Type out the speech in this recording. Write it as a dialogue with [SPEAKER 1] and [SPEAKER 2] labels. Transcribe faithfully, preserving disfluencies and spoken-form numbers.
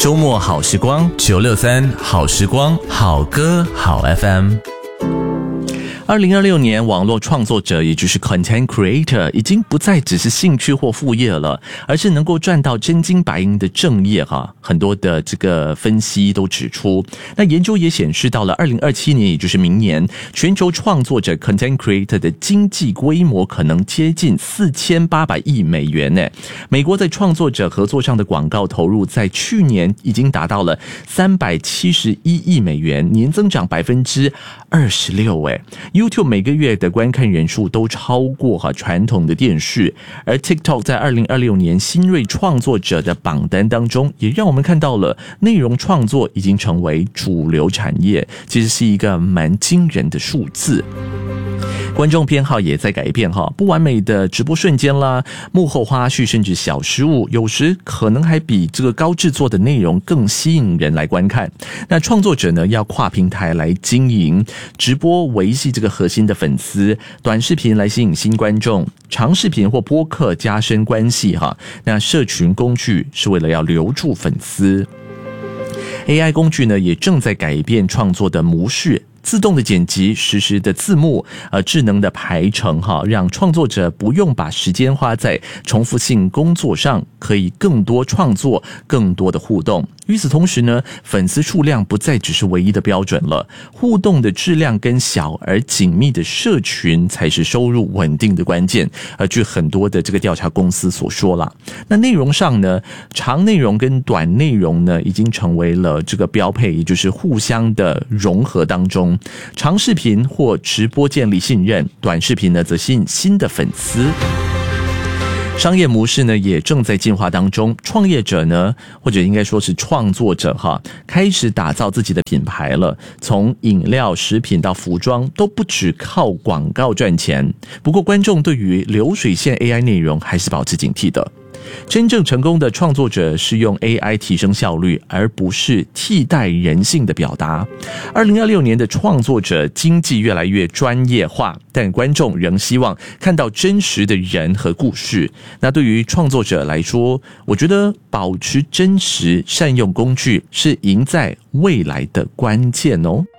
[SPEAKER 1] 周末好时光，九六三好时光，好歌好 F M。二零二六年，网络创作者也就是 content creator 已经不再只是兴趣或副业了，而是能够赚到真金白银的正业哈。很多的这个分析都指出，那研究也显示到了二零二七年，也就是明年，全球创作者 content creator 的经济规模可能接近四千八百亿美元呢。美国在创作者合作上的广告投入在去年已经达到了三百七十一亿美元，年增长百分之二十六哎。YouTube 每个月的观看人数都超过哈传统的电视，而 TikTok 在二零二六年新锐创作者的榜单当中，也让我们看到了内容创作已经成为主流产业，其实是一个蛮惊人的数字。观众偏好也在改变哈，不完美的直播瞬间啦，幕后花絮甚至小失误，有时可能还比这个高制作的内容更吸引人来观看。那创作者呢，要跨平台来经营，直播维系这个核心的粉丝，短视频来吸引新观众，长视频或播客加深关系哈。那社群工具是为了要留住粉丝。A I 工具呢，也正在改变创作的模式。自动的剪辑、实时的字幕、呃智能的排程哈，让创作者不用把时间花在重复性工作上，可以更多创作、更多的互动。与此同时呢，粉丝数量不再只是唯一的标准了，互动的质量跟小而紧密的社群才是收入稳定的关键。而据很多的这个调查公司所说啦，那内容上呢，长内容跟短内容呢，已经成为了这个标配，也就是互相的融合当中。长视频或直播建立信任，短视频呢则吸引新的粉丝。商业模式呢也正在进化当中，创业者呢，或者应该说是创作者哈，开始打造自己的品牌了。从饮料、食品到服装，都不只靠广告赚钱。不过，观众对于流水线 A I 内容还是保持警惕的。真正成功的创作者是用 A I 提升效率，而不是替代人性的表达。二零二六年的创作者经济越来越专业化，但观众仍希望看到真实的人和故事。那对于创作者来说，我觉得保持真实、善用工具是赢在未来的关键哦。